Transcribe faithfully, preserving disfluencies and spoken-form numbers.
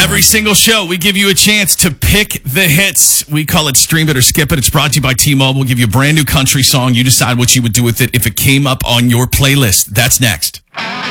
Every single show, we give you a chance to pick the hits. We call it Stream It or Skip It. It's brought to you by T-Mobile. We'll give you a brand new country song. You decide what you would do with it if it came up on your playlist. That's next.